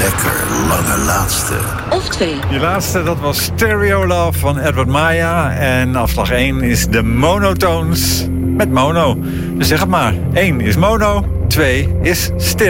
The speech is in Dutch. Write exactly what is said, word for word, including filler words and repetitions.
lekker lange laatste. Of twee. Die laatste, dat was Stereo Love van Edward Maya. En afslag één is de Monotones met mono. Dus zeg het maar. één is mono, twee is stereo.